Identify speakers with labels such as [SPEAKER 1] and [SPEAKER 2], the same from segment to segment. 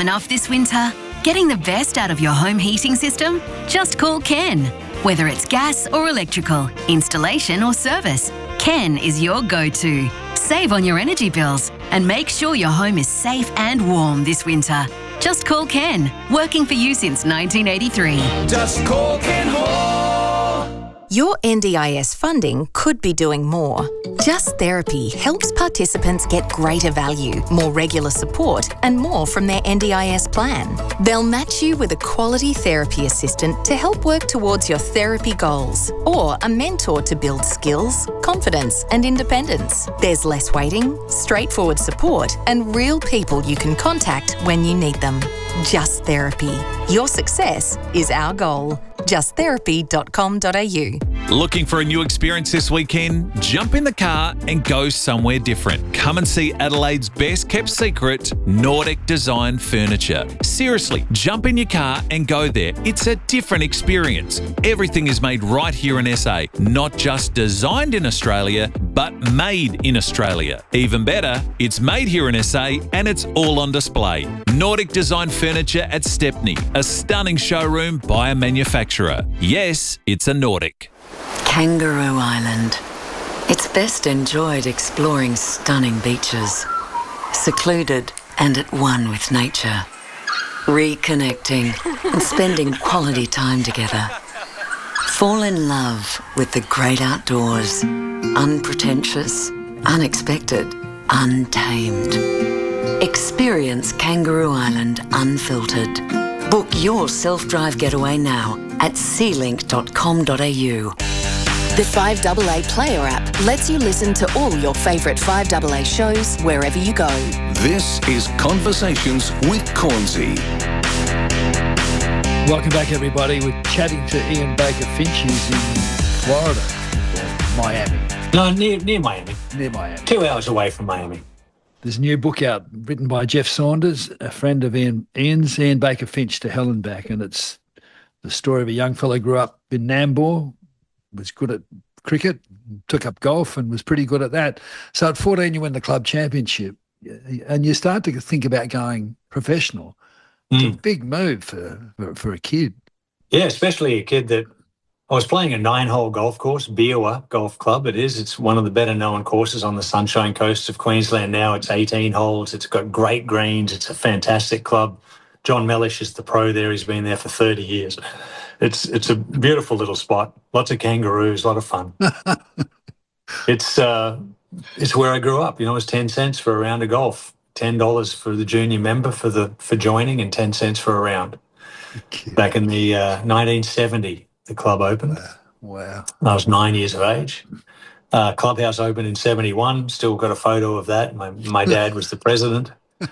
[SPEAKER 1] enough this winter? Getting the best out of your home heating system? Just call Ken. Whether it's gas or electrical, installation or service, Ken is your go-to. Save on your energy bills and make sure your home is safe and warm this winter. Just call Ken, working for you since 1983.
[SPEAKER 2] Just call Ken Hall.
[SPEAKER 3] Your NDIS funding could be doing more. Just Therapy helps participants get greater value, more regular support, and more from their NDIS plan. They'll match you with a quality therapy assistant to help work towards your therapy goals, or a mentor to build skills, confidence, and independence. There's less waiting, straightforward support, and real people you can contact when you need them. Just Therapy. Your success is our goal. justtherapy.com.au.
[SPEAKER 4] Looking for a new experience this weekend? Jump in the car and go somewhere different. Come and see Adelaide's best kept secret, Nordic Design Furniture. Seriously, jump in your car and go there. It's a different experience. Everything is made right here in SA. Not just designed in Australia, but made in Australia. Even better, it's made here in SA and it's all on display. Nordic Design Furniture at Stepney, a stunning showroom by a manufacturer. Yes, it's a Nordic.
[SPEAKER 5] Kangaroo Island. It's best enjoyed exploring stunning beaches, secluded and at one with nature, reconnecting and spending quality time together. Fall in love with the great outdoors, unpretentious, unexpected, untamed. Experience Kangaroo Island unfiltered. Book your self-drive getaway now at sealink.com.au.
[SPEAKER 3] The 5AA Player app lets you listen to all your favourite 5AA shows wherever you go.
[SPEAKER 2] This is Conversations with Cornsey.
[SPEAKER 6] Welcome back, everybody. We're chatting to Ian Baker Finch, who's in Florida, or Miami.
[SPEAKER 7] No, near Miami.
[SPEAKER 6] Near Miami.
[SPEAKER 7] 2 hours away from Miami.
[SPEAKER 6] There's a new book out written by Jeff Saunders, a friend of Ian's, Ian Baker Finch, To Hell and Back, and it's the story of a young fellow who grew up in Nambour, was good at cricket, took up golf and was pretty good at that. So at 14 you win the club championship and you start to think about going professional. It's a big move for a kid.
[SPEAKER 7] Yeah, especially a kid that I was playing a 9-hole golf course, Biwa Golf Club. It's one of the better known courses on the Sunshine Coast of Queensland now. It's 18 holes. It's got great greens. It's a fantastic club. John Mellish is the pro there. He's been there for 30 years. It's a beautiful little spot. Lots of kangaroos, a lot of fun. It's where I grew up. You know, it was 10 cents for a round of golf, $10 for the junior member for joining, and 10 cents for a round. Back in the 1970, the club opened.
[SPEAKER 6] Wow.
[SPEAKER 7] I was 9 years of age. Clubhouse opened in 71. Still got a photo of that. My dad was the president.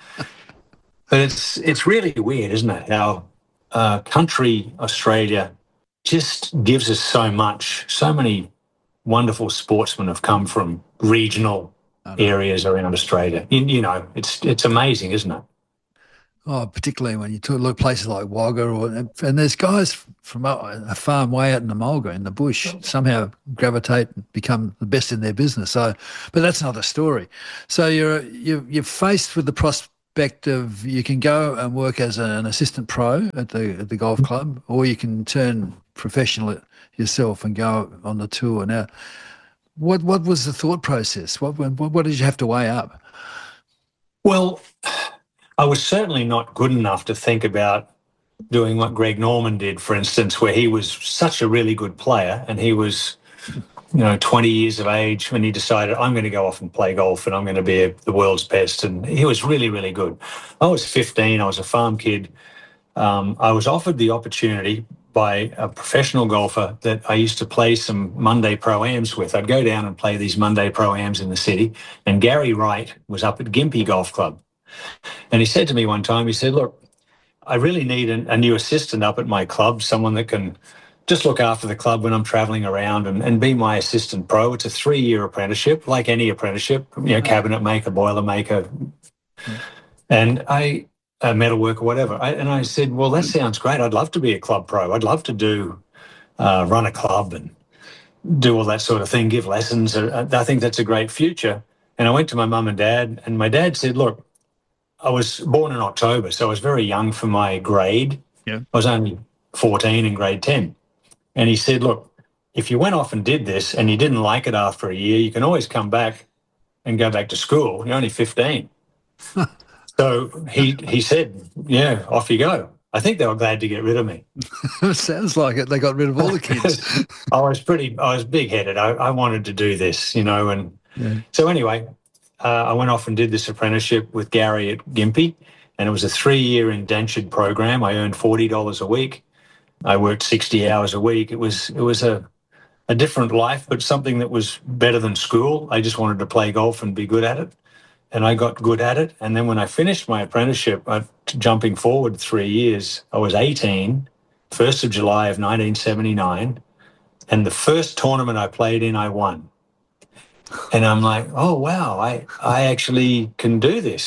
[SPEAKER 7] But it's really weird, isn't it? How country Australia just gives us so much. So many wonderful sportsmen have come from regional areas around Australia. You know, it's amazing, isn't it?
[SPEAKER 6] Oh, particularly when you look places like Wagga, and there's guys from a farm way out in the Mulga, in the bush, somehow gravitate and become the best in their business. So, but that's another story. So you're faced with the prospect of you can go and work as an assistant pro at the golf club, or you can turn professional yourself and go on the tour. Now, what was the thought process? What did you have to weigh up?
[SPEAKER 7] Well, I was certainly not good enough to think about doing what Greg Norman did, for instance, where he was such a really good player and he was, 20 years of age when he decided, I'm going to go off and play golf and I'm going to be the world's best. And he was really, really good. I was 15. I was a farm kid. I was offered the opportunity by a professional golfer that I used to play some Monday Pro-Ams with. I'd go down and play these Monday Pro-Ams in the city. And Gary Wright was up at Gympie Golf Club. And he said to me one time, he said, look, I really need a new assistant up at my club, someone that can just look after the club when I'm traveling around and be my assistant pro. It's a 3-year apprenticeship, like any apprenticeship, cabinet maker, boiler maker, and a metal worker, whatever. And I said, well, that sounds great. I'd love to be a club pro. I'd love to run a club and do all that sort of thing, give lessons. I think that's a great future. And I went to my mum and dad, and my dad said, look, I was born in October, so I was very young for my grade.
[SPEAKER 6] Yeah.
[SPEAKER 7] I was only 14 in grade 10. And he said, look, if you went off and did this and you didn't like it after a year, you can always come back and go back to school. You're only 15. So he said, yeah, off you go. I think they were glad to get rid of me.
[SPEAKER 6] Sounds like it. They got rid of all the kids.
[SPEAKER 7] I was big-headed. I wanted to do this, and so anyway, I went off and did this apprenticeship with Gary at Gympie, and it was a 3-year indentured program. I earned $40 a week. I worked 60 hours a week. It was a different life, but something that was better than school. I just wanted to play golf and be good at it, and I got good at it. And then when I finished my apprenticeship, jumping forward 3 years, I was 18, 1st of July of 1979, and the first tournament I played in, I won. And I'm like, oh, wow, I actually can do this,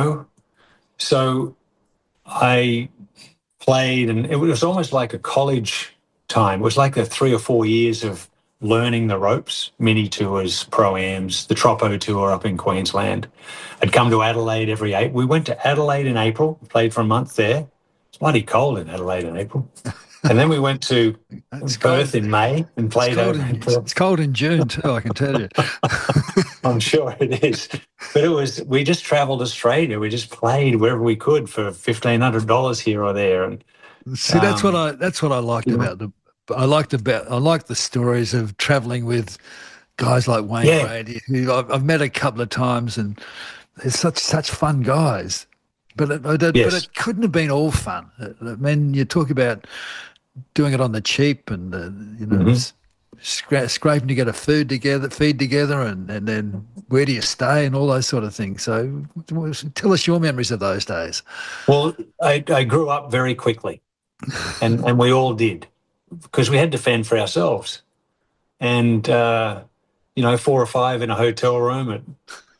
[SPEAKER 7] So I played, and it was almost like a college time. It was like the 3 or 4 years of learning the ropes, mini tours, pro-ams, the Troppo Tour up in Queensland. I'd come to Adelaide every We went to Adelaide in April, played for a month there. It's bloody cold in Adelaide in April. And then we went to Perth in May and played over in Perth.
[SPEAKER 6] It's cold in June too, I can tell you.
[SPEAKER 7] I'm sure it is. But we just travelled Australia. We just played wherever we could for $1,500 here or there. And
[SPEAKER 6] see, that's what I liked about I liked the stories of travelling with guys like Wayne Brady, who I've met a couple of times, and they're such fun guys. But it couldn't have been all fun. I mean, you talk about doing it on the cheap, and scraping to get a feed together, and then where do you stay and all those sort of things. So, tell us your memories of those days.
[SPEAKER 7] Well, I grew up very quickly, and we all did, because we had to fend for ourselves, and 4 or 5 in a hotel room at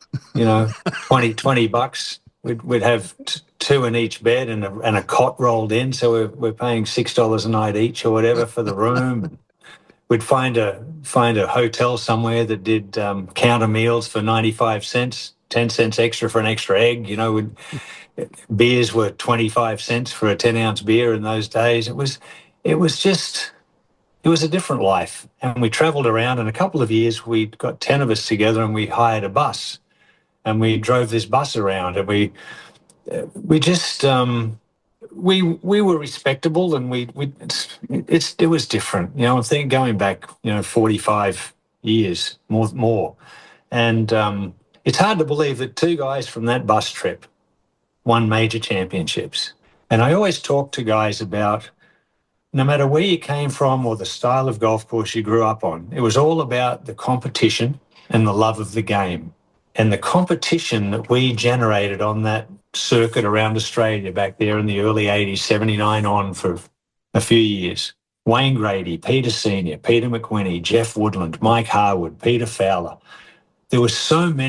[SPEAKER 7] $20. We'd have 2 in each bed and a cot rolled in, so we're paying $6 a night each or whatever for the room. We'd find a hotel somewhere that did counter meals for 95 cents, 10 cents extra for an extra egg. Beers were 25 cents for a 10-ounce beer in those days. It was a different life, and we travelled around. In a couple of years, we got 10 of us together, and we hired a bus. And we drove this bus around, and we were respectable, and it was different. I think going back 45 years more, and it's hard to believe that 2 guys from that bus trip won major championships. And I always talk to guys about, no matter where you came from or the style of golf course you grew up on, it was all about the competition and the love of the game. And the competition that we generated on that circuit around Australia back there in the early 80s, 79 on for a few years. Wayne Grady, Peter Senior, Peter McWhinney, Jeff Woodland, Mike Harwood, Peter Fowler. There were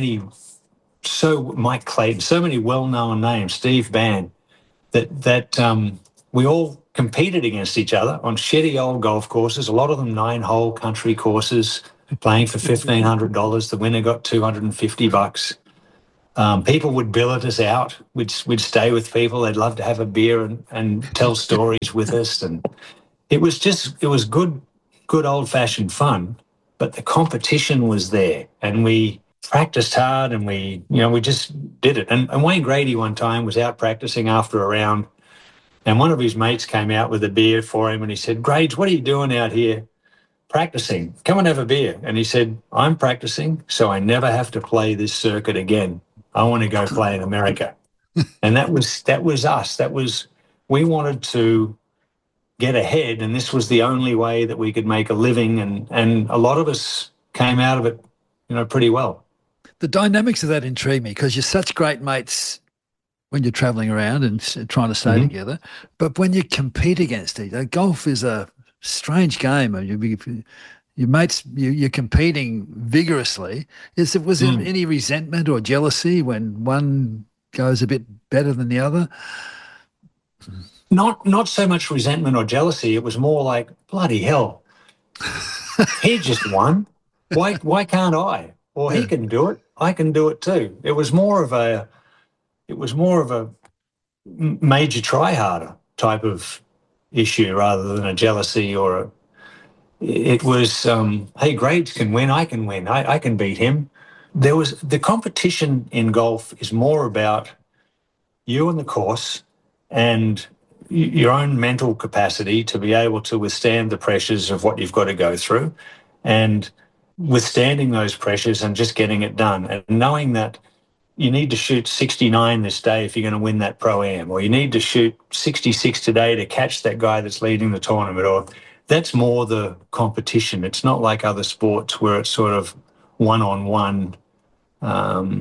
[SPEAKER 7] Mike Clayton, so many well-known names, Steve Bann, that we all competed against each other on shitty old golf courses, a lot of them 9-hole country courses, playing for $1,500. The winner got $250. People would billet us out. We'd stay with people. They'd love to have a beer and tell stories with us. And it was good old-fashioned fun, but the competition was there, and we practiced hard, and we just did it. And Wayne Grady one time was out practicing after a round, and one of his mates came out with a beer for him, and he said, "Grades, what are you doing out here practicing? Come and have a beer." And he said, "I'm practicing so I never have to play this circuit again. I want to go play in America." And that was us. We wanted to get ahead, and this was the only way that we could make a living, and a lot of us came out of it, pretty well.
[SPEAKER 6] The dynamics of that intrigue me, because you're such great mates when you're travelling around and trying to stay together, but when you compete against each other, golf is a strange game. Your mates, you're competing vigorously. Was there any resentment or jealousy when one goes a bit better than the other?
[SPEAKER 7] Not so much resentment or jealousy. It was more like, bloody hell, he just won. Why can't I? Or he can do it. I can do it too. It was more of it was more of a major try-harder type of issue rather than a jealousy or it was, hey, Grades can win, I can win, I can beat him. The competition in golf is more about you and the course and your own mental capacity to be able to withstand the pressures of what you've got to go through and withstanding those pressures and just getting it done and knowing that you need to shoot 69 this day if you're going to win that Pro-Am, or you need to shoot 66 today to catch that guy that's leading the tournament, or that's more the competition. It's not like other sports where it's sort of one-on-one. I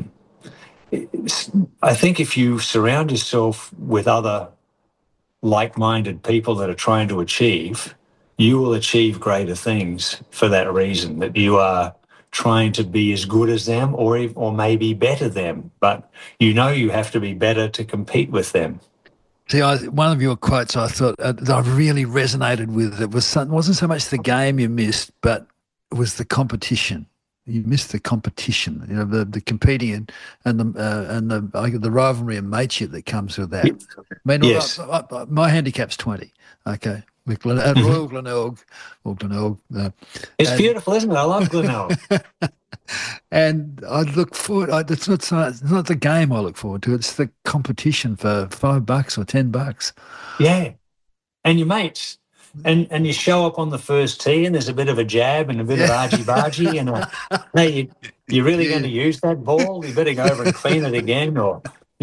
[SPEAKER 7] think if you surround yourself with other like-minded people that are trying to achieve, you will achieve greater things for that reason, that you are trying to be as good as them or maybe better them, but you know you have to be better to compete with them.
[SPEAKER 6] See, one of your quotes I thought that I really resonated with, it wasn't so much the game you missed, but it was the competition. You missed the competition, you know, the competing and the rivalry and mateship that comes with that. I mean,
[SPEAKER 7] yes.
[SPEAKER 6] My handicap's 20. Okay. At Royal Glenelg.
[SPEAKER 7] It's beautiful, isn't it? I love Glenelg.
[SPEAKER 6] And I look forward. It's not the game I look forward to. It's the competition for $5 or $10.
[SPEAKER 7] Yeah, and your mates, and you show up on the first tee, and there's a bit of a jab and a bit of argy-bargy, and hey, you're really going to use that ball? You better go over and clean it again, or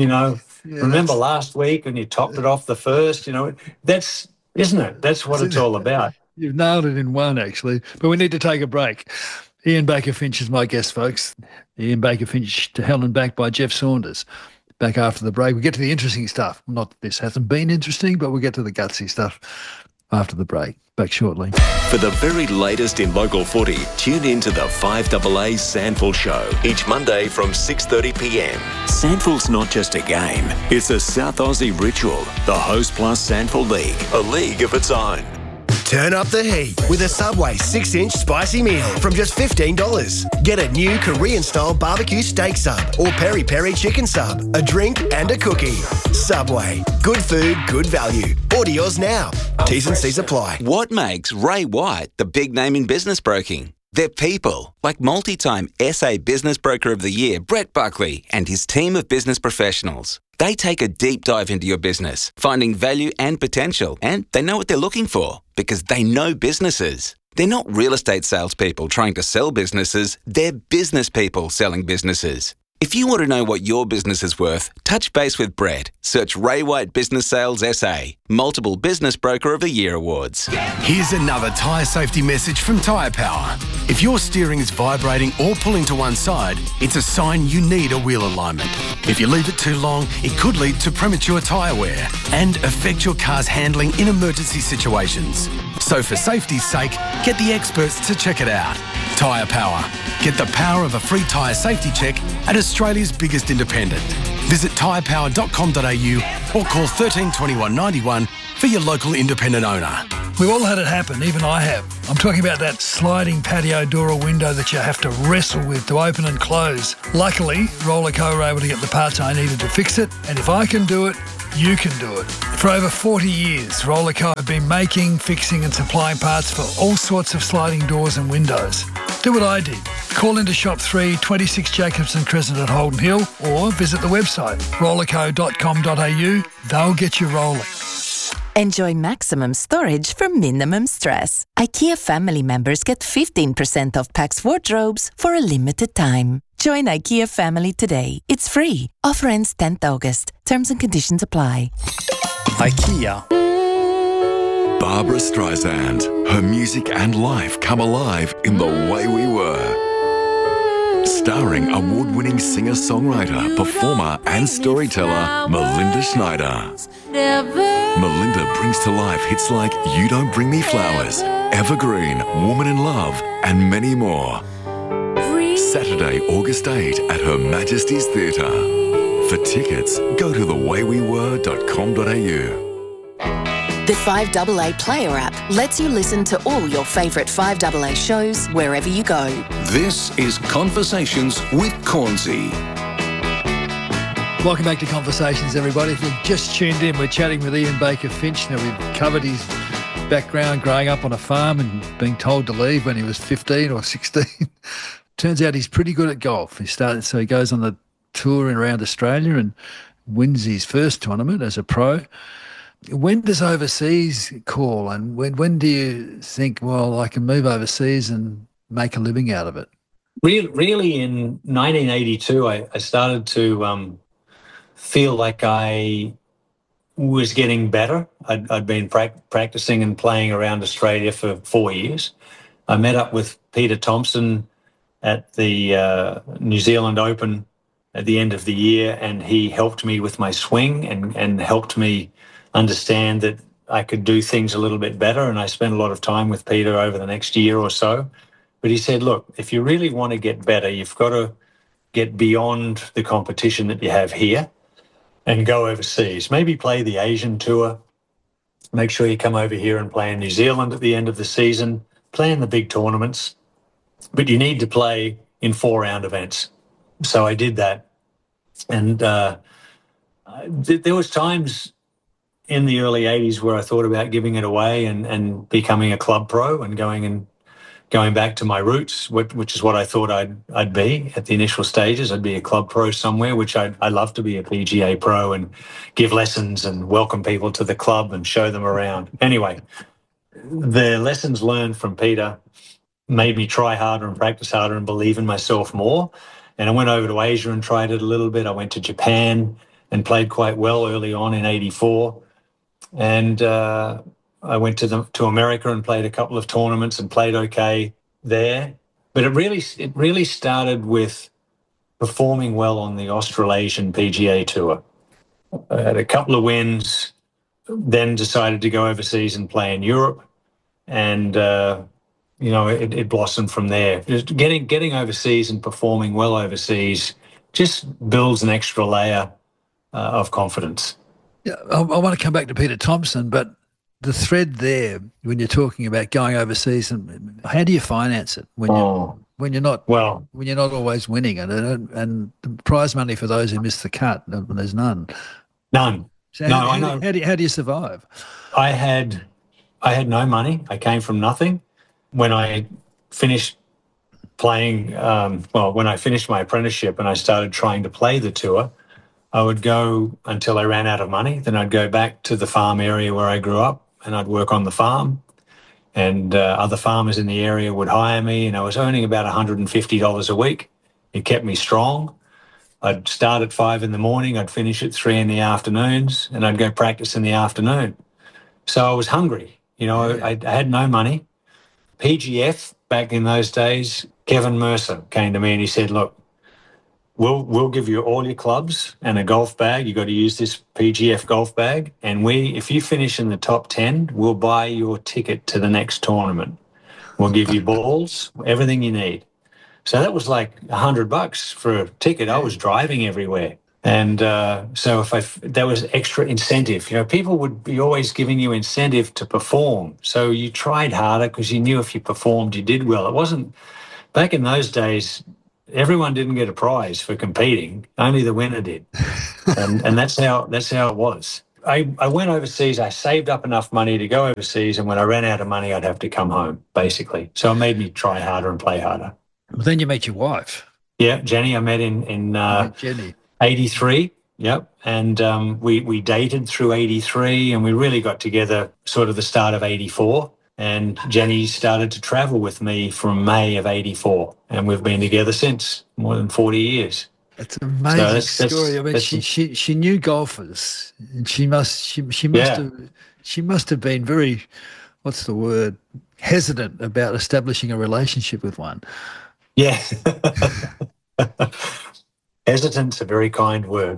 [SPEAKER 7] remember last week when you topped it off the first? That's. Isn't it? That's what it's all about.
[SPEAKER 6] You've nailed it in one, actually. But we need to take a break. Ian Baker Finch is my guest, folks. Ian Baker Finch to hell and back by Jeff Saunders. Back after the break. We get to the interesting stuff. Not that this hasn't been interesting, but we'll get to the gutsy stuff after the break. Back shortly.
[SPEAKER 2] For the very latest in local footy, tune in to the 5AA Sandful Show each Monday from 6:30 p.m. Sandful's not just a game, it's a South Aussie ritual. The Host Plus Sandful League, a league of its own.
[SPEAKER 8] Turn up the heat with a Subway 6-inch spicy meal from just $15. Get a new Korean-style barbecue steak sub or peri-peri chicken sub, a drink and a cookie. Subway. Good food, good value. Order yours now. T's and C's apply.
[SPEAKER 9] What makes Ray White the big name in business broking? They're people, like multi-time SA Business Broker of the Year, Brett Buckley, and his team of business professionals. They take a deep dive into your business, finding value and potential, and they know what they're looking for because they know businesses. They're not real estate salespeople trying to sell businesses, they're business people selling businesses. If you want to know what your business is worth, touch base with Brett. Search Ray White Business Sales SA. Multiple Business Broker of the Year awards.
[SPEAKER 8] Here's another tyre safety message from Tyre Power. If your steering is vibrating or pulling to one side, it's a sign you need a wheel alignment. If you leave it too long, it could lead to premature tyre wear and affect your car's handling in emergency situations. So for safety's sake, get the experts to check it out. Tyre Power. Get the power of a free tyre safety check at Australia's biggest independent. Visit tyrepower.com.au or call 13 21 91 for your local independent owner.
[SPEAKER 6] We've all had it happen, even I have. I'm talking about that sliding patio door or window that you have to wrestle with to open and close. Luckily, Rollerco were able to get the parts I needed to fix it, and if I can do it, you can do it. For over 40 years, Rollerco have been making, fixing and supplying parts for all sorts of sliding doors and windows. Do what I did. Call into Shop 3, 26 Jacobson Crescent at Holden Hill, or visit the website, rollerco.com.au. They'll get you rolling.
[SPEAKER 3] Enjoy maximum storage for minimum stress. IKEA family members get 15% off Pax wardrobes for a limited time. Join IKEA family today. It's free. Offer ends 10th August. Terms and conditions apply.
[SPEAKER 8] IKEA.
[SPEAKER 2] Barbra Streisand. Her music and life come alive in The Way We Were. Starring award-winning singer-songwriter, performer and storyteller Melinda Schneider. Melinda brings to life hits like You Don't Bring Me Flowers, Evergreen, Woman in Love, and many more. Saturday, August 8 at Her Majesty's Theatre. For tickets, go to thewaywewere.com.au.
[SPEAKER 3] The 5AA Player app lets you listen to all your favourite 5AA shows wherever you go.
[SPEAKER 2] This is Conversations with Cornsey.
[SPEAKER 6] Welcome back to Conversations, everybody. If you've just tuned in, we're chatting with Ian Baker Finch. Now, we've covered his background growing up on a farm and being told to leave when he was 15 or 16. Turns out he's pretty good at golf. So he goes on the tour around Australia and wins his first tournament as a pro. When does overseas call, and when do you think, well, I can move overseas and make a living out of it?
[SPEAKER 7] Really, in 1982, I started to feel like I was getting better. I'd been practicing and playing around Australia for 4 years. I met up with Peter Thompson at the New Zealand Open at the end of the year, and he helped me with my swing and helped me understand that I could do things a little bit better. And I spent a lot of time with Peter over the next year or so. But he said, look, if you really want to get better, you've got to get beyond the competition that you have here and go overseas. Maybe play the Asian tour. Make sure you come over here and play in New Zealand at the end of the season. Play in the big tournaments. But you need to play in 4-round events. So I did that. And there was times in the early 80s where I thought about giving it away and becoming a club pro and going back to my roots, which is what I thought I'd be at the initial stages. I'd be a club pro somewhere, which I love to be a PGA pro and give lessons and welcome people to the club and show them around. Anyway, the lessons learned from Peter made me try harder and practice harder and believe in myself more. And I went over to Asia and tried it a little bit. I went to Japan and played quite well early on in 84. And I went to America and played a couple of tournaments and played okay there. But it really started with performing well on the Australasian PGA Tour. I had a couple of wins, then decided to go overseas and play in Europe. And, it blossomed from there. Just getting overseas and performing well overseas just builds an extra layer of confidence.
[SPEAKER 6] Yeah, I want to come back to Peter Thompson, but the thread there when you're talking about going overseas, and how do you finance it when you're not always winning it, and the prize money for those who miss the cut, there's none.
[SPEAKER 7] None.
[SPEAKER 6] So I know. How do you survive?
[SPEAKER 7] I had no money. I came from nothing. When I finished playing, when I finished my apprenticeship and I started trying to play the tour, I would go until I ran out of money. Then I'd go back to the farm area where I grew up and I'd work on the farm, and other farmers in the area would hire me, and I was earning about $150 a week. It kept me strong. I'd start at 5 in the morning, I'd finish at 3 in the afternoons, and I'd go practice in the afternoon. So I was hungry. I had no money. PGF, back in those days, Kevin Mercer came to me and he said, look, we'll give you all your clubs and a golf bag. You got to use this PGF golf bag. And if you finish in the top 10, we'll buy your ticket to the next tournament. We'll give you balls, everything you need. So that was like $100 for a ticket. I was driving everywhere. And so there was extra incentive. People would be always giving you incentive to perform. So you tried harder because you knew if you performed, you did well. It wasn't, back in those days, everyone didn't get a prize for competing. Only the winner did. and that's how it was. I went overseas. I saved up enough money to go overseas. And when I ran out of money, I'd have to come home, basically. So it made me try harder and play harder.
[SPEAKER 6] Well, then you met your wife.
[SPEAKER 7] Yeah, Jenny. I met in
[SPEAKER 6] Jenny.
[SPEAKER 7] 83, yep. And we dated through 83, and we really got together sort of the start of 84. And Jenny started to travel with me from May of 84. And we've been together since, more than 40 years.
[SPEAKER 6] It's an amazing story. I mean, she knew golfers, and she must have been very, what's the word, hesitant about establishing a relationship with one.
[SPEAKER 7] Yeah. Hesitant's a very kind word.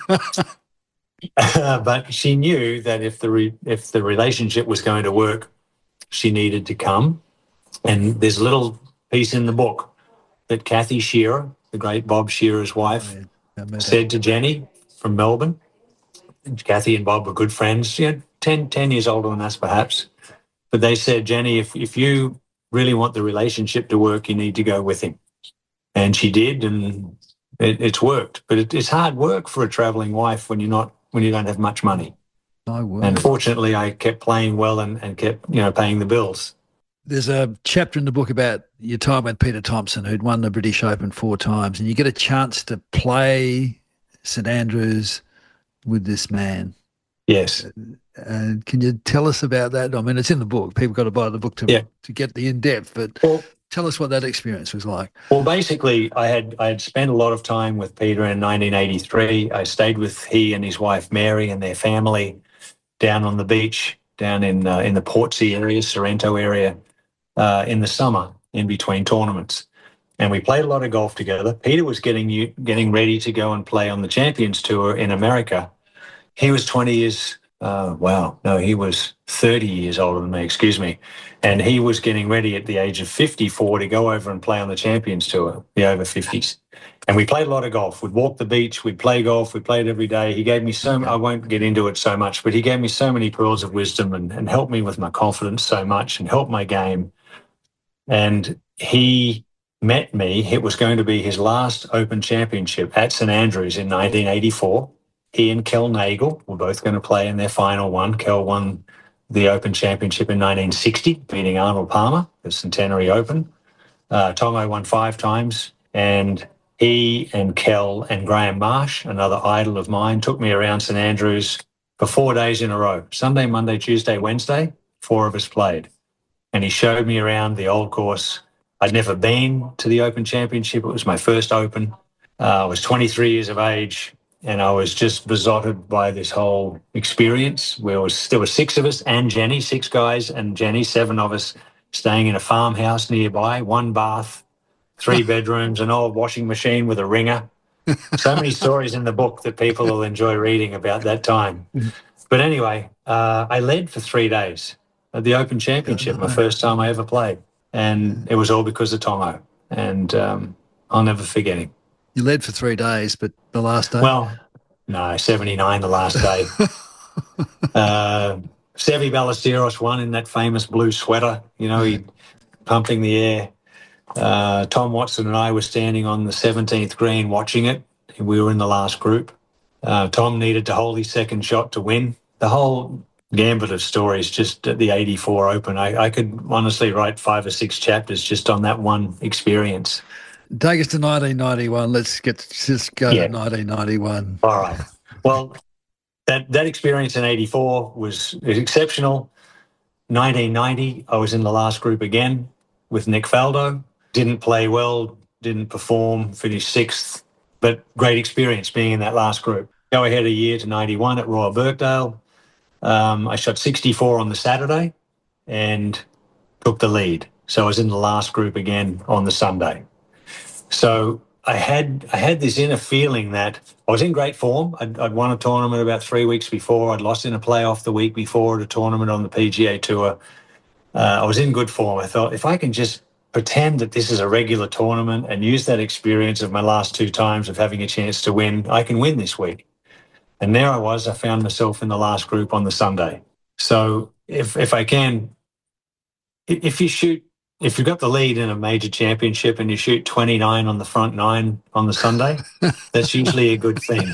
[SPEAKER 7] But she knew that if the relationship was going to work, she needed to come. And there's a little piece in the book that Kathy Shearer, the great Bob Shearer's wife, said to Jenny from Melbourne. Kathy and Bob were good friends, 10 years older than us perhaps. But they said, Jenny, if you really want the relationship to work, you need to go with him. And she did, and it's worked. But it's hard work for a travelling wife when you don't have much money.
[SPEAKER 6] No word.
[SPEAKER 7] And fortunately, I kept playing well and kept paying the bills.
[SPEAKER 6] There's a chapter in the book about your time with Peter Thompson, who'd won the British Open 4 times, and you get a chance to play St Andrews with this man.
[SPEAKER 7] Yes.
[SPEAKER 6] And can you tell us about that? I mean, it's in the book. People got to buy the book to get the in-depth, but tell us what that experience was like.
[SPEAKER 7] Well, basically, I had spent a lot of time with Peter in 1983. I stayed with he and his wife, Mary, and their family down on the beach, down in the Portsea area, Sorrento area, in the summer, in between tournaments. And we played a lot of golf together. Peter was getting ready to go and play on the Champions Tour in America. He was 20 years, he was 30 years older than me, excuse me. And he was getting ready at the age of 54 to go over and play on the Champions Tour, the over 50s. And we played a lot of golf. We'd walk the beach, we'd play golf, we played every day. He gave me I won't get into it so much, but he gave me so many pearls of wisdom and helped me with my confidence so much and helped my game. And he met me. It was going to be his last Open Championship at St Andrews in 1984. He and Kel Nagel were both going to play in their final one. Kel won the Open Championship in 1960, beating Arnold Palmer, the Centenary Open. Tomo won 5 times, and he and Kel and Graham Marsh, another idol of mine, took me around St Andrews for 4 days in a row. Sunday, Monday, Tuesday, Wednesday, 4 of us played. And he showed me around the old course. I'd never been to the Open Championship. It was my first Open. I was 23 years of age. And I was just besotted by this whole experience. There were 6 of us and Jenny, 6 guys and Jenny, 7 of us staying in a farmhouse nearby, 1 bath, 3 bedrooms, an old washing machine with a ringer. So many stories in the book that people will enjoy reading about that time. But anyway, I led for 3 days at the Open Championship, my first time I ever played. And it was all because of Tomo. And I'll never forget him.
[SPEAKER 6] You led for 3 days, but the last day?
[SPEAKER 7] Well, no, 79 the last day. Seve Ballesteros won in that famous blue sweater. He pumping the air. Tom Watson and I were standing on the 17th green watching it. We were in the last group. Tom needed to hold his second shot to win. The whole gambit of stories just at the 84 Open. I could honestly write 5 or 6 chapters just on that one experience.
[SPEAKER 6] Take us to 1991. Let's just go to 1991.
[SPEAKER 7] All right. Well, that experience in 84 was exceptional. 1990, I was in the last group again with Nick Faldo. Didn't play well, didn't perform, finished 6th, but great experience being in that last group. Go ahead a year to 91 at Royal Birkdale. I shot 64 on the Saturday and took the lead. So I was in the last group again on the Sunday. So I had this inner feeling that I was in great form. I'd won a tournament about 3 weeks before. I'd lost in a playoff the week before at a tournament on the PGA Tour. I was in good form. I thought, if I can just pretend that this is a regular tournament and use that experience of my last 2 times of having a chance to win, I can win this week. And there I was. I found myself in the last group on the Sunday. So if you've got the lead in a major championship and you shoot 29 on the front 9 on the Sunday, that's usually a good thing.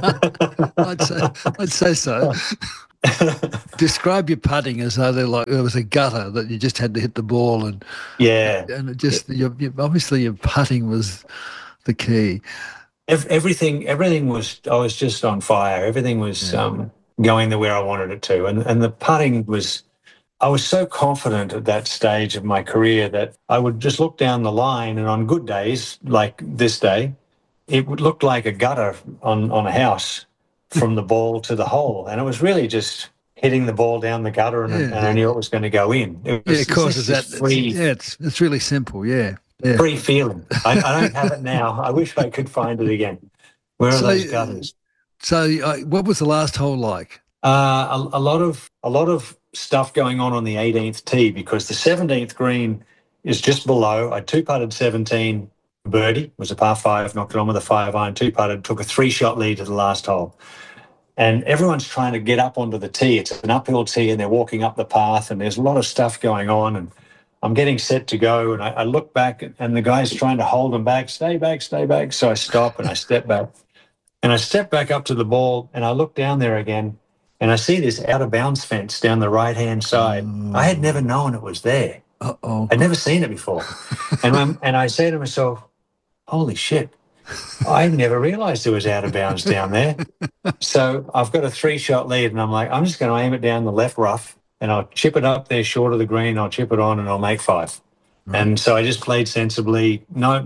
[SPEAKER 6] I'd say so. Describe your putting as though there was a gutter that you just had to hit the ball, and it just obviously your putting was the key.
[SPEAKER 7] Everything was. I was just on fire. Everything was going the way I wanted it to, and the putting was. I was so confident at that stage of my career that I would just look down the line, and on good days like this day, it would look like a gutter on a house from the ball to the hole. And it was really just hitting the ball down the gutter and I knew it was going to go in. It was,
[SPEAKER 6] of course, it's really simple,
[SPEAKER 7] free feeling. I don't have it now. I wish I could find it again. Where are those gutters?
[SPEAKER 6] So what was the last hole like?
[SPEAKER 7] A lot of stuff going on the 18th tee, because the 17th green is just below. I 2-putted 17, birdie, was a par 5, knocked it on with a 5-iron, 2-putted, took a 3-shot lead to the last hole. And everyone's trying to get up onto the tee. It's an uphill tee and they're walking up the path and there's a lot of stuff going on. And I'm getting set to go, and I look back, and the guy's trying to hold them back, stay back, stay back. So I stop and I step back. And I step back up to the ball, and I look down there again, and I see this out-of-bounds fence down the right-hand side. I had never known it was there. I'd never seen it before. And I say to myself, holy shit, I never realised there was out-of-bounds down there. So I've got a 3-shot lead, and I'm like, I'm just going to aim it down the left rough, and I'll chip it up there short of the green, I'll chip it on, and I'll make 5. Right. And so I just played sensibly, no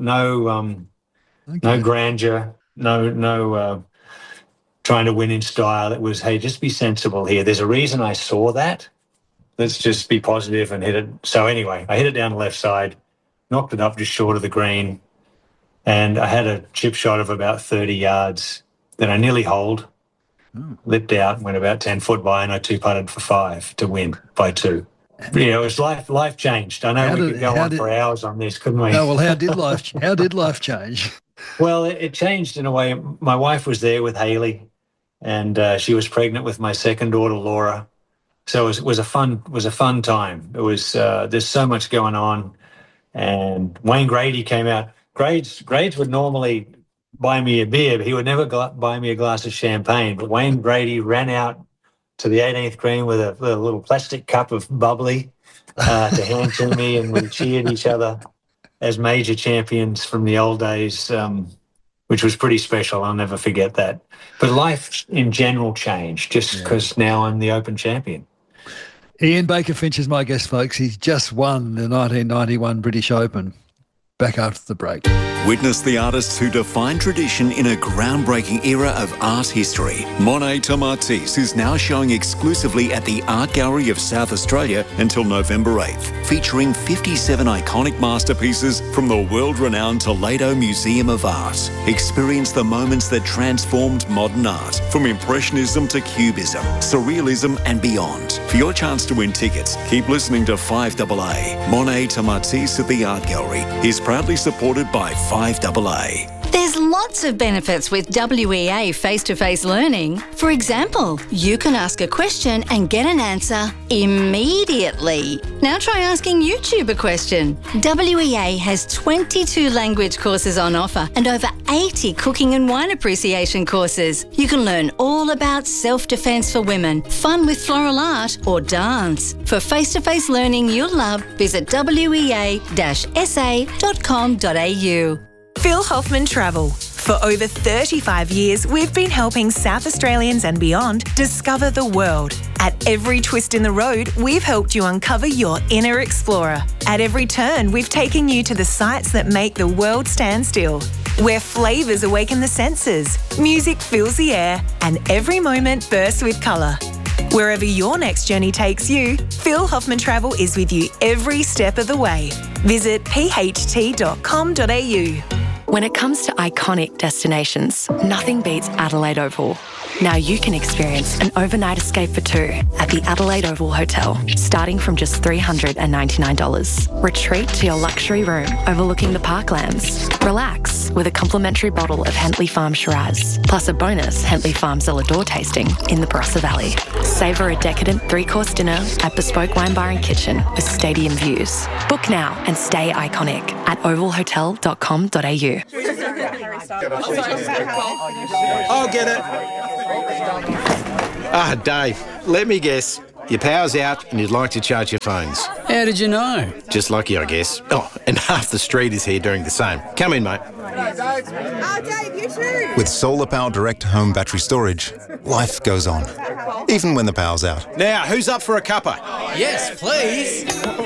[SPEAKER 7] grandeur, no trying to win in style. It was, hey, just be sensible here. There's a reason I saw that. Let's just be positive and hit it. So anyway, I hit it down the left side, knocked it up just short of the green, and I had a chip shot of about 30 yards. Then I nearly holed, lipped out, went about 10 foot by, and I 2-putted for 5 to win by 2. You know, it was life changed. I know we could go on for hours on this, couldn't we?
[SPEAKER 6] No, well, how did life change?
[SPEAKER 7] Well, it changed in a way. My wife was there with Haley, and she was pregnant with my second daughter, Laura. So it was a fun time. It was there's so much going on, and Wayne Grady came out. Grades would normally buy me a beer, but he would never buy me a glass of champagne. But Wayne Grady ran out to the 18th green with a little plastic cup of bubbly to hand to me, and we cheered each other as major champions from the old days, which was pretty special. I'll never forget that. But life in general changed just because now I'm the Open champion.
[SPEAKER 6] Ian Baker Finch is my guest, folks. He's just won the 1991 British Open. Back after the break.
[SPEAKER 2] Witness the artists who define tradition in a groundbreaking era of art history. Monet Tomatis is now showing exclusively at the Art Gallery of South Australia until November 8th, featuring 57 iconic masterpieces from the world-renowned Toledo Museum of Art. Experience the moments that transformed modern art, from Impressionism to Cubism, Surrealism and beyond. For your chance to win tickets, keep listening to 5AA. Monet Tomatis at the Art Gallery is proudly supported by 5AA.
[SPEAKER 10] There's lots of benefits with WEA face-to-face learning. For example, you can ask a question and get an answer immediately. Now try asking YouTube a question. WEA has 22 language courses on offer and over 80 cooking and wine appreciation courses. You can learn all about self-defense for women, fun with floral art or dance. For face-to-face learning you'll love, visit wea-sa.com.au.
[SPEAKER 11] Phil Hoffman Travel. For over 35 years, we've been helping South Australians and beyond discover the world. At every twist in the road, we've helped you uncover your inner explorer. At every turn, we've taken you to the sights that make the world stand still. Where flavours awaken the senses, music fills the air, and every moment bursts with colour. Wherever your next journey takes you, Phil Hoffman Travel is with you every step of the way. Visit pht.com.au.
[SPEAKER 12] When it comes to iconic destinations, nothing beats Adelaide Oval. Now you can experience an overnight escape for 2 at the Adelaide Oval Hotel, starting from just $399. Retreat to your luxury room overlooking the parklands. Relax with a complimentary bottle of Hentley Farm Shiraz, plus a bonus Hentley Farm Zellador tasting in the Barossa Valley. Savour a decadent 3-course dinner at Bespoke Wine Bar and Kitchen with stadium views. Book now and stay iconic at ovalhotel.com.au.
[SPEAKER 13] I'll get it. Dave, let me guess. Your power's out and you'd like to charge your phones.
[SPEAKER 14] How did you know?
[SPEAKER 13] Just lucky, I guess. Oh, and half the street is here doing the same. Come in, mate.
[SPEAKER 15] Dave, you too.
[SPEAKER 16] With Solar Power Direct Home Battery Storage, life goes on, even when the power's out.
[SPEAKER 13] Now, who's up for a cuppa?
[SPEAKER 14] Yes, please.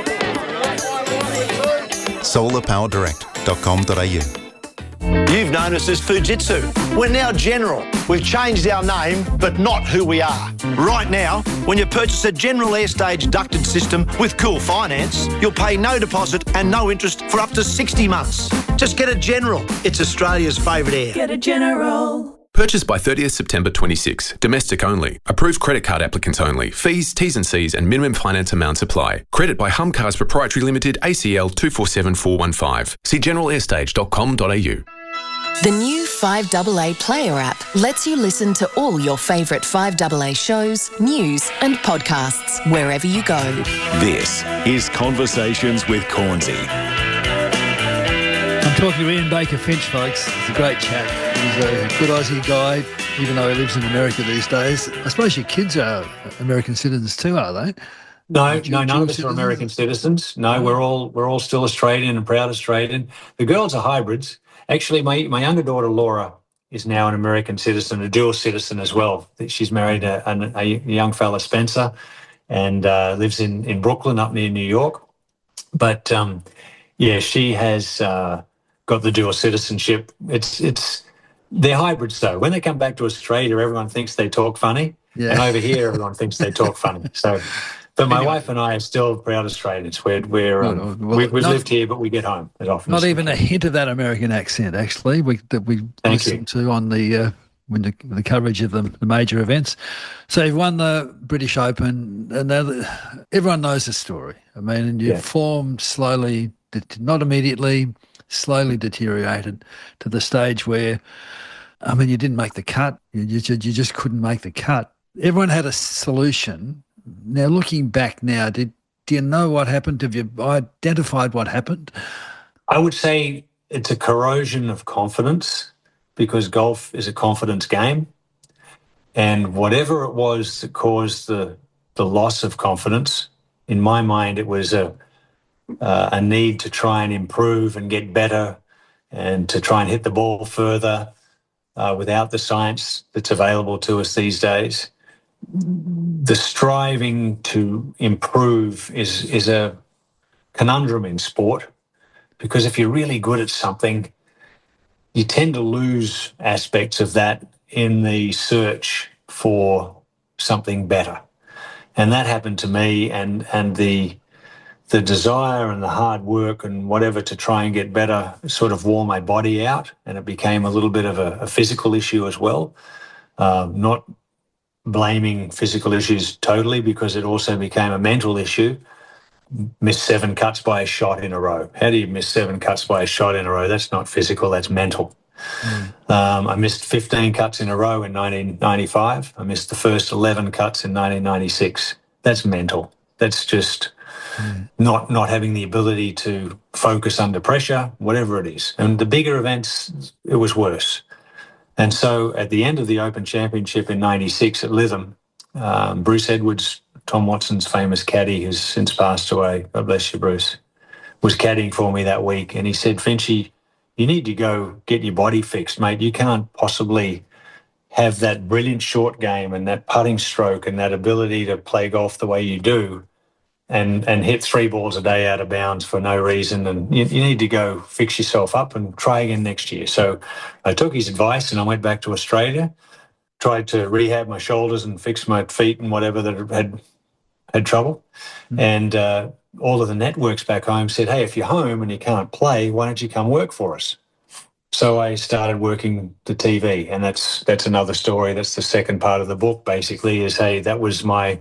[SPEAKER 16] solarpowerdirect.com.au.
[SPEAKER 17] You've known us as Fujitsu. We're now General. We've changed our name, but not who we are. Right now, when you purchase a General Airstage ducted system with Cool Finance, you'll pay no deposit and no interest for up to 60 months. Just get a General. It's Australia's favourite air.
[SPEAKER 11] Get a General.
[SPEAKER 18] Purchased by 30th September 26. Domestic only. Approved credit card applicants only. Fees, T's and C's and minimum finance amounts apply. Credit by Hum Cars Proprietary Limited, ACL 247415. See generalairstage.com.au.
[SPEAKER 3] The new 5AA Player app lets you listen to all your favourite 5AA shows, news and podcasts wherever you go.
[SPEAKER 2] This is Conversations with Cornsey.
[SPEAKER 6] I'm talking to Ian Baker Finch, folks. It's a great chat. He's a good Aussie guy, even though he lives in America these days. I suppose your kids are American citizens too, are they?
[SPEAKER 7] No, none of us are American citizens. No, we're all still Australian and proud Australian. The girls are hybrids. Actually, my younger daughter, Laura, is now an American citizen, a dual citizen as well. She's married a young fella, Spencer, and lives in Brooklyn up near New York. But, she has got the dual citizenship. They're hybrids, though. When they come back to Australia, everyone thinks they talk funny. Yeah. And over here, everyone thinks they talk funny. So... But my wife and I are still proud Australians. We've lived here, but we get home as often.
[SPEAKER 6] Not even a hint of that American accent, actually. We listened to on the coverage of the major events. So you've won the British Open, and everyone knows the story. I mean, and your form slowly, not immediately, slowly deteriorated to the stage where, I mean, you didn't make the cut. You just couldn't make the cut. Everyone had a solution. Now, looking back now, do you know what happened? Have you identified what happened?
[SPEAKER 7] I would say it's a corrosion of confidence, because golf is a confidence game. And whatever it was that caused the loss of confidence, in my mind, it was a need to try and improve and get better and to try and hit the ball further without the science that's available to us these days. The striving to improve is a conundrum in sport, because if you're really good at something, you tend to lose aspects of that in the search for something better. And that happened to me, and the desire and the hard work and whatever to try and get better sort of wore my body out, and it became a little bit of a physical issue as well. Not blaming physical issues totally, because it also became a mental issue. Missed 7 cuts by a shot in a row. How do you miss 7 cuts by a shot in a row? That's not physical, that's mental. I missed 15 cuts in a row in 1995. I missed the first 11 cuts in 1996. That's mental. That's just not having the ability to focus under pressure, whatever it is. And the bigger events, it was worse. And so at the end of the Open Championship in 96 at Lytham, Bruce Edwards, Tom Watson's famous caddy, who's since passed away, God bless you, Bruce, was caddying for me that week. And he said, Finchy, you need to go get your body fixed, mate. You can't possibly have that brilliant short game and that putting stroke and that ability to play golf the way you do and hit 3 balls a day out of bounds for no reason. And you need to go fix yourself up and try again next year. So I took his advice and I went back to Australia, tried to rehab my shoulders and fix my feet and whatever that had trouble. And all of the networks back home said, hey, if you're home and you can't play, why don't you come work for us? So I started working the TV, and that's another story. That's the second part of the book, basically, is, hey, that was my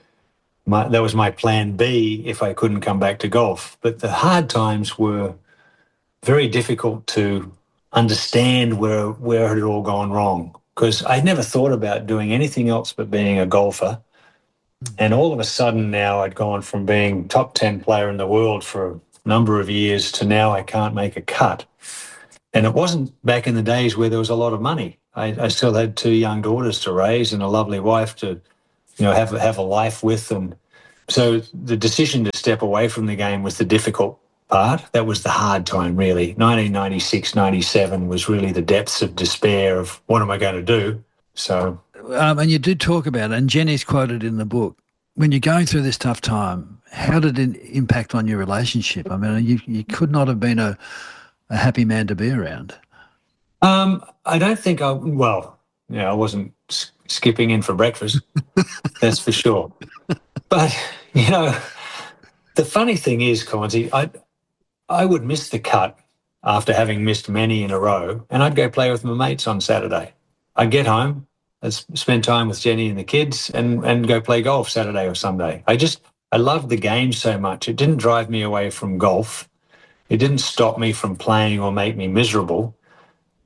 [SPEAKER 7] plan B if I couldn't come back to golf. But the hard times were very difficult to understand where it had all gone wrong, because I'd never thought about doing anything else but being a golfer. And all of a sudden now I'd gone from being top 10 player in the world for a number of years to now I can't make a cut. And it wasn't back in the days where there was a lot of money. I still had 2 young daughters to raise and a lovely wife to have a life with. And so the decision to step away from the game was the difficult part. That was the hard time, really. 1996, 97 was really the depths of despair of what am I going to do? So,
[SPEAKER 6] and you did talk about it, and Jenny's quoted in the book, when you're going through this tough time, how did it impact on your relationship? I mean, you could not have been a happy man to be around.
[SPEAKER 7] I don't think I wasn't skipping in for breakfast, that's for sure. But, the funny thing is, Cornsey, I would miss the cut after having missed many in a row, and I'd go play with my mates on Saturday. I'd get home, I'd spend time with Jenny and the kids and go play golf Saturday or Sunday. I loved the game so much. It didn't drive me away from golf. It didn't stop me from playing or make me miserable.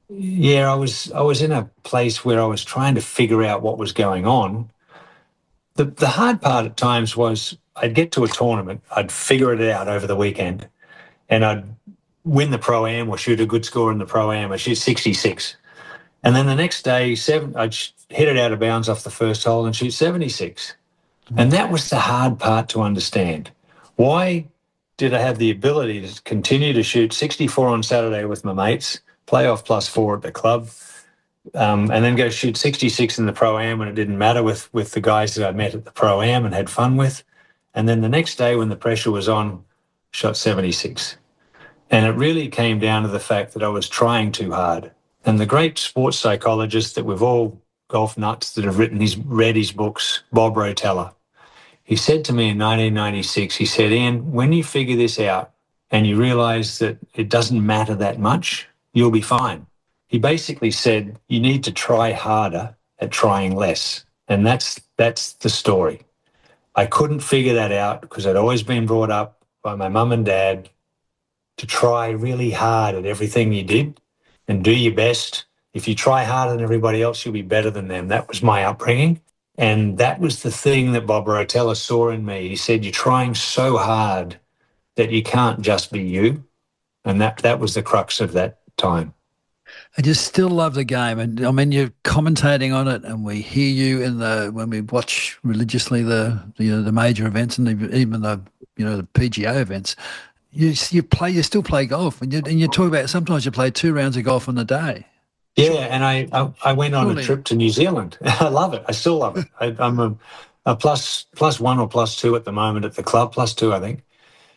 [SPEAKER 7] Yeah, I was in a place where I was trying to figure out what was going on. The hard part at times was I'd get to a tournament, I'd figure it out over the weekend, and I'd win the Pro-Am or shoot a good score in the Pro-Am. I'd shoot 66. And then the next day, I'd hit it out of bounds off the first hole and shoot 76. And that was the hard part to understand. Why did I have the ability to continue to shoot 64 on Saturday with my mates, play off +4 at the club, and then go shoot 66 in the Pro-Am when it didn't matter with the guys that I met at the Pro-Am and had fun with. And then the next day when the pressure was on, shot 76. And it really came down to the fact that I was trying too hard. And the great sports psychologist that we've all golf nuts that have read his books, Bob Rotella, he said to me in 1996, he said, Ian, when you figure this out and you realise that it doesn't matter that much, you'll be fine. He basically said you need to try harder at trying less. And that's the story. I couldn't figure that out because I'd always been brought up by my mum and dad to try really hard at everything you did and do your best. If you try harder than everybody else, you'll be better than them. That was my upbringing. And that was the thing that Bob Rotella saw in me. He said, you're trying so hard that you can't just be you. And that was the crux of that time.
[SPEAKER 6] I just still love the game, and I mean you're commentating on it, and we hear you when we watch religiously the major events and even the the PGA events. You still play golf, and you talk about sometimes you play 2 rounds of golf on a day.
[SPEAKER 7] Yeah, and I went on a trip to New Zealand. I love it. I still love it. I'm a plus one or +2 at the moment at the club, +2 I think.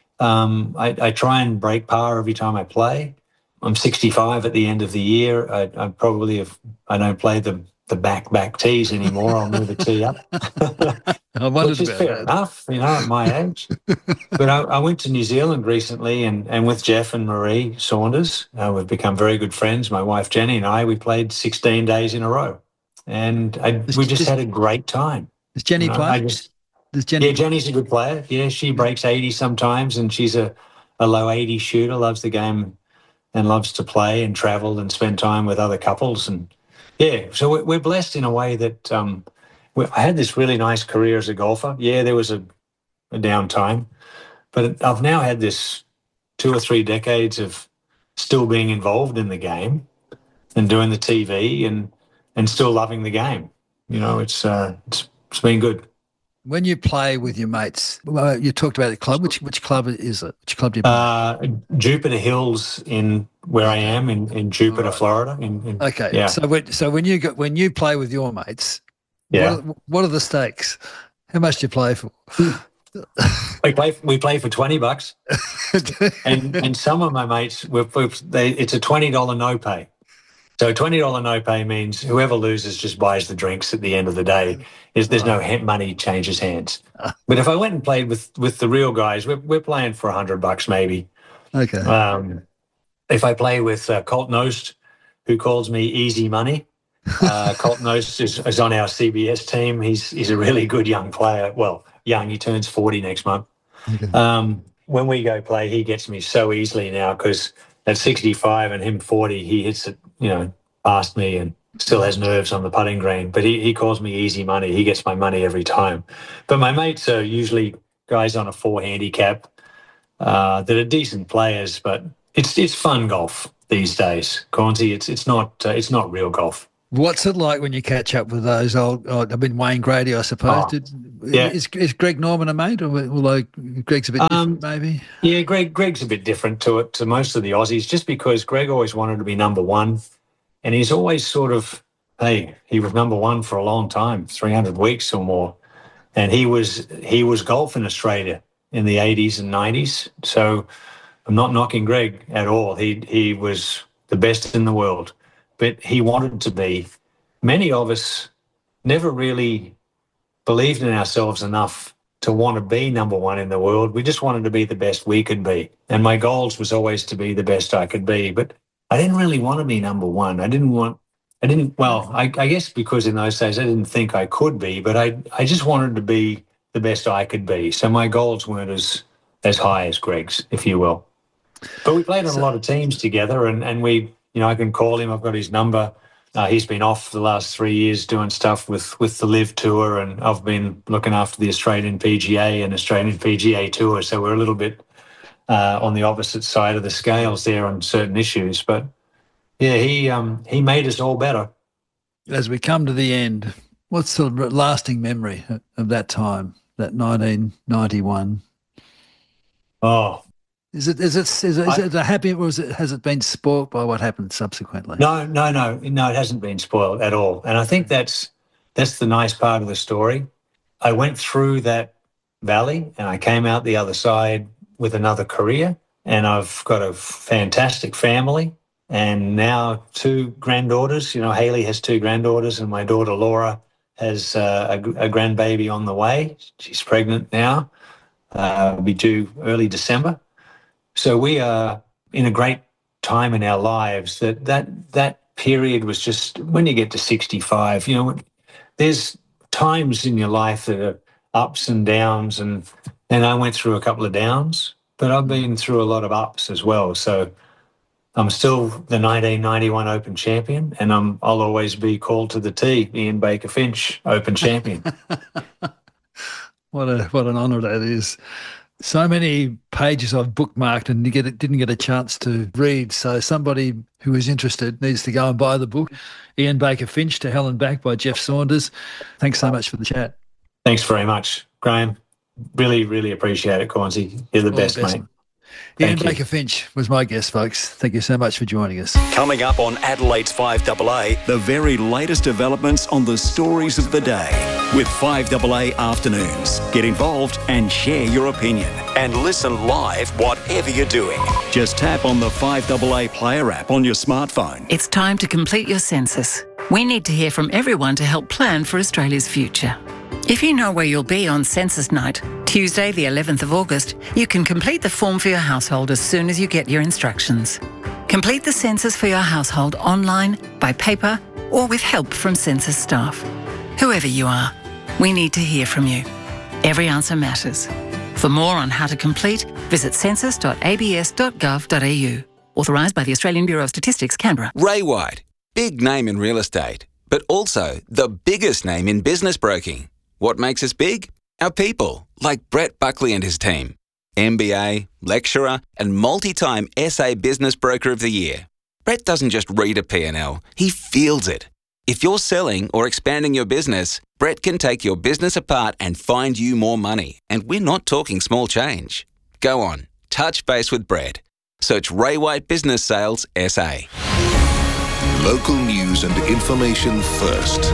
[SPEAKER 7] I try and break par every time I play. I'm 65 at the end of the year. I don't play the back tees anymore. I'll move a tee up, which is fair enough, at my age. But I went to New Zealand recently, and with Jeff and Marie Saunders, we've become very good friends. My wife Jenny and we played 16 days in a row, and we just had a great time.
[SPEAKER 6] Does Jenny play?
[SPEAKER 7] Yeah, Jenny's a good player. Yeah, she breaks 80 sometimes, and she's a low 80 shooter. Loves the game and loves to play and travel and spend time with other couples. And yeah, so we're blessed in a way that I had this really nice career as a golfer. Yeah, there was a downtime, but I've now had this 2 or 3 decades of still being involved in the game and doing the TV and still loving the game. It's been good.
[SPEAKER 6] When you play with your mates, you talked about the club. Which club is it? Which club do you play?
[SPEAKER 7] Jupiter Hills in where I am in Jupiter, Florida.
[SPEAKER 6] Okay.
[SPEAKER 7] Yeah.
[SPEAKER 6] So when you play with your mates, what are the stakes? How much do you play for?
[SPEAKER 7] We play for $20, and some of my mates it's a $20 no pay. So a $20 no pay means whoever loses just buys the drinks at the end of the day. There's no money changes hands. But if I went and played with the real guys, we're playing for $100 maybe.
[SPEAKER 6] Okay.
[SPEAKER 7] If I play with Colt Knost, who calls me Easy Money, Colt Knost is on our CBS team. He's a really good young player. Well, young. He turns 40 next month. Okay. When we go play, he gets me so easily now because at 65 and him 40, he hits it, past me and still has nerves on the putting green. But he calls me Easy Money. He gets my money every time. But my mates are usually guys on a 4 handicap that are decent players. But it's fun golf these days, Cornsey. It's not real golf.
[SPEAKER 6] What's it like when you catch up with those old? Wayne Grady, I suppose. Is Greg Norman a mate, although Greg's a bit different, maybe?
[SPEAKER 7] Yeah, Greg's a bit different to most of the Aussies, just because Greg always wanted to be number one, and he's always sort of, he was number one for a long time, 300 weeks or more, and he was golf in Australia in the 80s and 90s. So I'm not knocking Greg at all. He was the best in the world. But he wanted to be. Many of us never really believed in ourselves enough to want to be number one in the world. We just wanted to be the best we could be. And my goals was always to be the best I could be. But I didn't really want to be number one. I guess because in those days I didn't think I could be, but I just wanted to be the best I could be. So my goals weren't as high as Greg's, if you will. But we played on a lot of teams together and we I can call him. I've got his number. He's been off the last 3 years doing stuff with the Live Tour, and I've been looking after the Australian PGA and Australian PGA Tour. So we're a little bit on the opposite side of the scales there on certain issues. But yeah, he made us all better.
[SPEAKER 6] As we come to the end, what's the lasting memory of that time, that 1991?
[SPEAKER 7] Oh.
[SPEAKER 6] Is it a happy, or has it been spoilt by what happened subsequently?
[SPEAKER 7] No, it hasn't been spoiled at all. And I think that's the nice part of the story. I went through that valley and I came out the other side with another career, and I've got a fantastic family and now 2 granddaughters. Hayley has 2 granddaughters, and my daughter Laura has a grandbaby on the way. She's pregnant now. Will be due early December. So we are in a great time in our lives. That period was just, when you get to 65, there's times in your life that are ups and downs, and I went through a couple of downs, but I've been through a lot of ups as well. So I'm still the 1991 Open champion, and I'll always be called to the T, Ian Baker Finch Open champion.
[SPEAKER 6] What an honour that is. So many pages I've bookmarked and didn't get a chance to read. So somebody who is interested needs to go and buy the book. Ian Baker Finch, To Hell and Back by Jeff Saunders. Thanks so much for the chat.
[SPEAKER 7] Thanks very much, Graham. Really, really appreciate it, Cornsey. You're the best, mate.
[SPEAKER 6] Ian Baker Finch was my guest, folks. Thank you so much for joining us.
[SPEAKER 19] Coming up on Adelaide's 5AA, the very latest developments on the stories of the day with 5AA Afternoons. Get involved and share your opinion. And listen live whatever you're doing. Just tap on the 5AA Player app on your smartphone.
[SPEAKER 20] It's time to complete your census. We need to hear from everyone to help plan for Australia's future. If you know where you'll be on Census Night, Tuesday the 11th of August, you can complete the form for your household as soon as you get your instructions. Complete the census for your household online, by paper, or with help from census staff. Whoever you are, we need to hear from you. Every answer matters. For more on how to complete, visit census.abs.gov.au. Authorised by the Australian Bureau of Statistics, Canberra.
[SPEAKER 9] Ray White, big name in real estate, but also the biggest name in business broking. What makes us big? Our people, like Brett Buckley and his team. MBA, lecturer, and multi-time SA Business Broker of the Year. Brett doesn't just read a P&L, he feels it. If you're selling or expanding your business, Brett can take your business apart and find you more money. And we're not talking small change. Go on, touch base with Brett. Search Ray White Business Sales SA.
[SPEAKER 21] Local news and information first.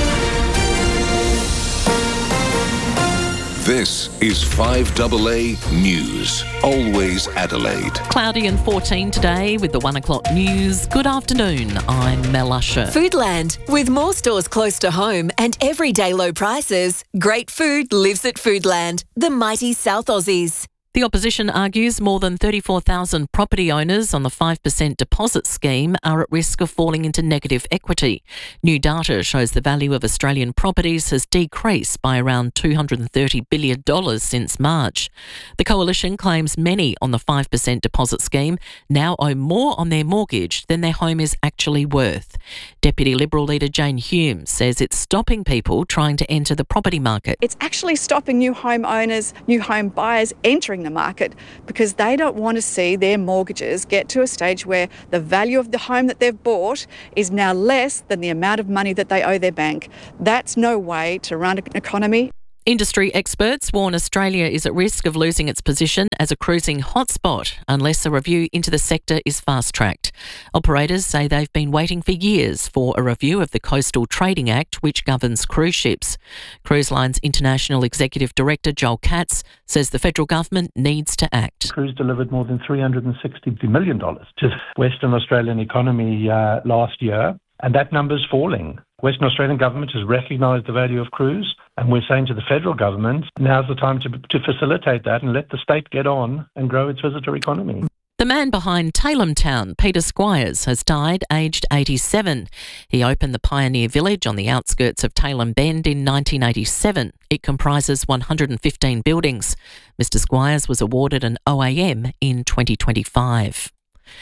[SPEAKER 21] This is 5AA News. Always Adelaide.
[SPEAKER 22] Cloudy and 14 today with the 1 o'clock news. Good afternoon, I'm Mel Usher.
[SPEAKER 23] Foodland. With more stores close to home and everyday low prices, great food lives at Foodland, the mighty South Aussies.
[SPEAKER 22] The opposition argues more than 34,000 property owners on the 5% deposit scheme are at risk of falling into negative equity. New data shows the value of Australian properties has decreased by around $230 billion since March. The coalition claims many on the 5% deposit scheme now owe more on their mortgage than their home is actually worth. Deputy Liberal leader Jane Hume says it's stopping people trying to enter the property market.
[SPEAKER 24] It's actually stopping new home owners, new home buyers entering the market because they don't want to see their mortgages get to a stage where the value of the home that they've bought is now less than the amount of money that they owe their bank. That's no way to run an economy.
[SPEAKER 22] Industry experts warn Australia is at risk of losing its position as a cruising hotspot unless a review into the sector is fast-tracked. Operators say they've been waiting for years for a review of the Coastal Trading Act, which governs cruise ships. Cruise Line's International Executive Director Joel Katz says the federal government needs to act.
[SPEAKER 25] Cruise delivered more than $360 million to the Western Australian economy last year, and that number's falling. Western Australian government has recognised the value of cruise, and we're saying to the federal government, now's the time to facilitate that and let the state get on and grow its visitor economy.
[SPEAKER 22] The man behind Tailem Town, Peter Squires, has died aged 87. He opened the Pioneer Village on the outskirts of Tailem Bend in 1987. It comprises 115 buildings. Mr Squires was awarded an OAM in 2025.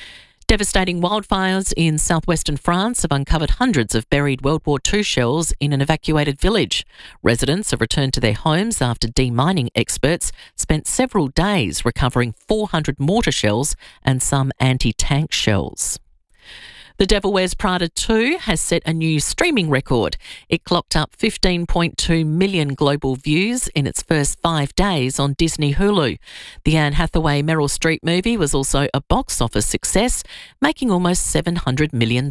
[SPEAKER 22] Devastating wildfires in southwestern France have uncovered hundreds of buried World War II shells in an evacuated village. Residents have returned to their homes after demining experts spent several days recovering 400 mortar shells and some anti-tank shells. The Devil Wears Prada 2 has set a new streaming record. It clocked up 15.2 million global views in its first 5 days on Disney Hulu. The Anne Hathaway Meryl Streep movie was also a box office success, making almost $700 million.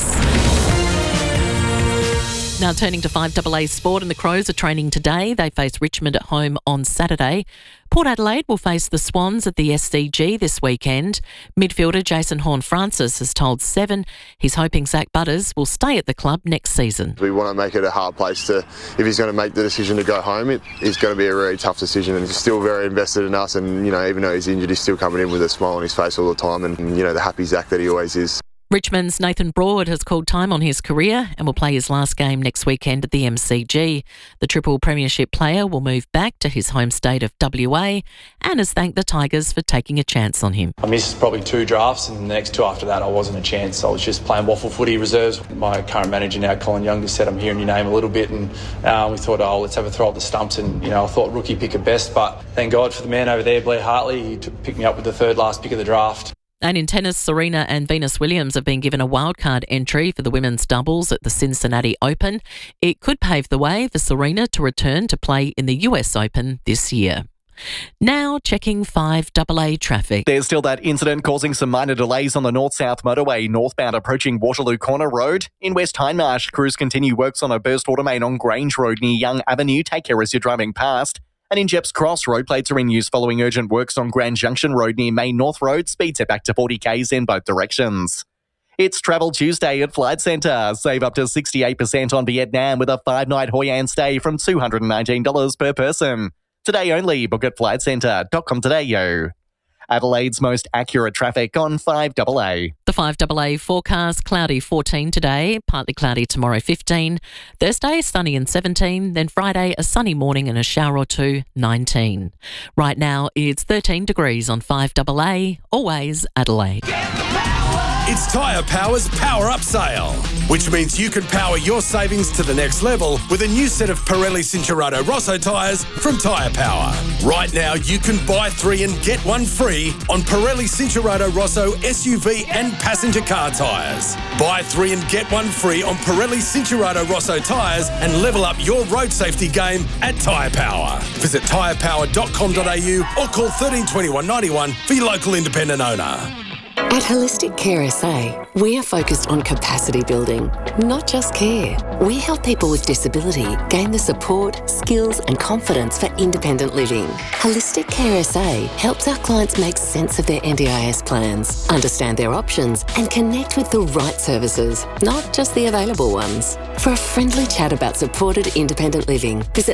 [SPEAKER 22] Now turning to 5AA Sport, and the Crows are training today. They face Richmond at home on Saturday. Port Adelaide will face the Swans at the SCG this weekend. Midfielder Jason Horne-Francis has told Seven he's hoping Zach Butters will stay at the club next season.
[SPEAKER 1] We want to make it a hard place to, if he's going to make the decision to go home, it's going to be a really tough decision, and he's still very invested in us, and even though he's injured, he's still coming in with a smile on his face all the time, and the happy Zach that he always is.
[SPEAKER 22] Richmond's Nathan Broad has called time on his career and will play his last game next weekend at the MCG. The triple premiership player will move back to his home state of WA and has thanked the Tigers for taking a chance on him.
[SPEAKER 4] I missed probably 2 drafts, and the next 2 after that I wasn't a chance. I was just playing waffle footy reserves. My current manager now, Colin Young, just said, I'm hearing your name a little bit, and we thought, let's have a throw at the stumps, and I thought rookie pick at best, but thank God for the man over there, Blair Hartley. He picked me up with the 3rd last pick of the draft.
[SPEAKER 22] And in tennis, Serena and Venus Williams have been given a wildcard entry for the women's doubles at the Cincinnati Open. It could pave the way for Serena to return to play in the US Open this year. Now checking 5AA traffic.
[SPEAKER 5] There's still that incident causing some minor delays on the north-south motorway northbound approaching Waterloo Corner Road. In West Hindmarsh, crews continue works on a burst water main on Grange Road near Young Avenue. Take care as you're driving past. And in Jeps Cross, road plates are in use following urgent works on Grand Junction Road near Main North Road. Speeds set back to 40 k's in both directions. It's Travel Tuesday at Flight Centre. Save up to 68% on Vietnam with a 5-night Hoi An stay from $219 per person. Today only. Book at flightcentre.com today, yo. Adelaide's most accurate traffic on 5AA.
[SPEAKER 22] The 5AA forecast, cloudy 14 today, partly cloudy tomorrow 15. Thursday, sunny and 17. Then Friday, a sunny morning and a shower or 2, 19. Right now, it's 13 degrees on 5AA, always Adelaide.
[SPEAKER 8] It's Tyre Power's Power Up Sale, which means you can power your savings to the next level with a new set of Pirelli Cincherato Rosso tyres from Tyre Power. Right now, you can buy 3 and get 1 free on Pirelli Cincherato Rosso SUV and passenger car tyres. Buy 3 and get 1 free on Pirelli Cincherato Rosso tyres and level up your road safety game at Tyre Power. Visit tyrepower.com.au or call 13 21 91 for your local independent owner.
[SPEAKER 10] At Holistic Care SA, we are focused on capacity building, not just care. We help people with disability gain the support, skills and confidence for independent living. Holistic Care SA helps our clients make sense of their NDIS plans, understand their options and connect with the right services, not just the available ones. For a friendly chat about supported independent living, visit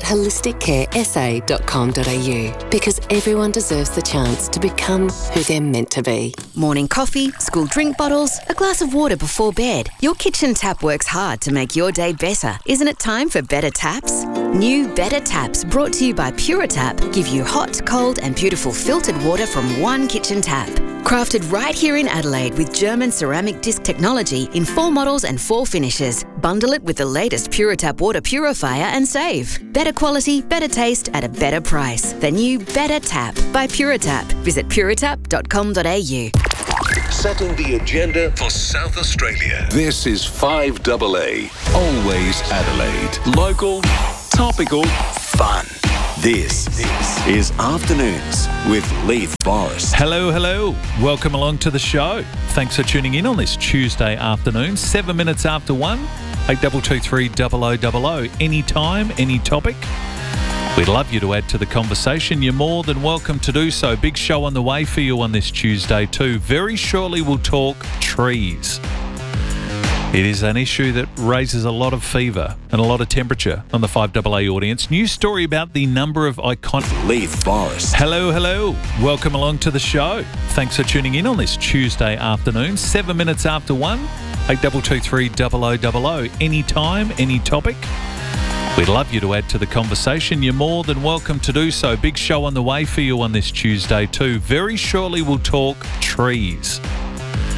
[SPEAKER 10] holisticcaresa.com.au, because everyone deserves the chance to become who they're meant to be.
[SPEAKER 26] Morning coffee, school drink bottles, a glass of water before bed. Your kitchen tap works hard to make your day better. Isn't it time for better taps? New Better Taps, brought to you by Puritap, give you hot, cold and beautiful filtered water from one kitchen tap. Crafted right here in Adelaide with German ceramic disc technology in 4 models and 4 finishes. Bundle it with the latest Puritap water purifier and save. Better quality, better taste at a better price. The new Better Tap by Puritap. Visit puritap.com.au.
[SPEAKER 21] Setting the agenda for South Australia. This is 5AA, always Adelaide.
[SPEAKER 19] Local, topical, fun. This is Afternoons with Leith Boris.
[SPEAKER 27] Hello, hello. Welcome along to the show. Thanks for tuning in on this Tuesday afternoon, 7 minutes after 1, 8223 0000. Anytime, any topic. We'd love you to add to the conversation. You're more than welcome to do so. Big show on the way for you on this Tuesday too. Very shortly we'll talk trees. It is an issue that raises a lot of fever and a lot of temperature on the 5AA audience. News story about the number of iconic...
[SPEAKER 19] Leith Boris.
[SPEAKER 27] Hello, hello. Welcome along to the show. Thanks for tuning in on this Tuesday afternoon, 7 minutes after 1, 8223 0000. Anytime, any topic. We'd love you to add to the conversation. You're more than welcome to do so. Big show on the way for you on this Tuesday too. Very shortly we'll talk trees.